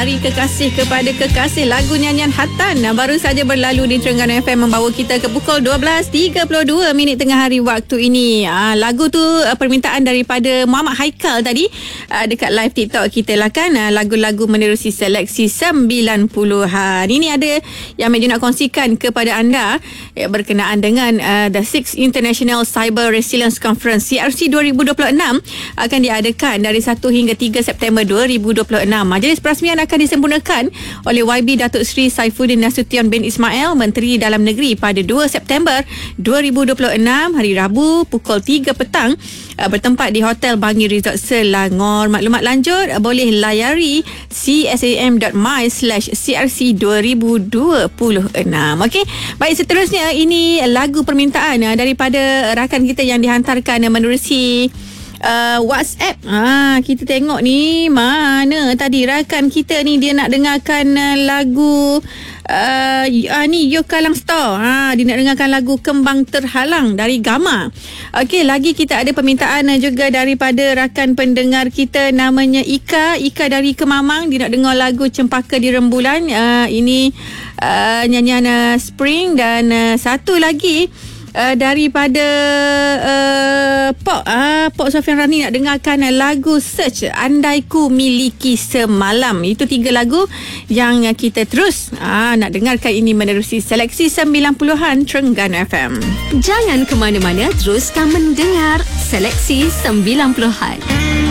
Hari Kekasih kepada Kekasih, lagu nyanyian Hatan baru saja berlalu di Terengganu FM, membawa kita ke pukul 12.32 tengah hari waktu ini. Lagu tu permintaan daripada Muhammad Haikal tadi dekat live TikTok kita lah kan. Lagu-lagu menerusi seleksi 90-an. Ini ada yang Meju nak kongsikan kepada anda berkenaan dengan The 6th International Cyber Resilience Conference CRC 2026 akan diadakan dari 1 hingga 3 September 2026. Majlis perasmian akan disempurnakan oleh YB Datuk Seri Saifuddin Nasution bin Ismail, Menteri Dalam Negeri, pada 2 September 2026 hari Rabu pukul 3 petang bertempat di Hotel Bangi Resort Selangor. Maklumat lanjut boleh layari csam.my/crc2026. Okey, baik, seterusnya ini lagu permintaan daripada rakan kita yang dihantarkan menerusi WhatsApp. Kita tengok ni mana tadi rakan kita ni, dia nak dengarkan lagu ni Yokalang Store. Dia nak dengarkan lagu Kembang Terhalang dari Gama. Okey, lagi kita ada permintaan juga daripada rakan pendengar kita namanya Ika dari Kemamang. Dia nak dengar lagu Cempaka di Rembulan. Ini nyanyian Spring. Dan satu lagi daripada Pok Sofian Rani nak dengarkan lagu Search, Andai Ku Miliki Semalam. Itu 3 lagu yang kita terus nak dengarkan. Ini menerusi seleksi 90-an Terengganu FM. Jangan ke mana-mana, teruskan mendengar seleksi 90-an.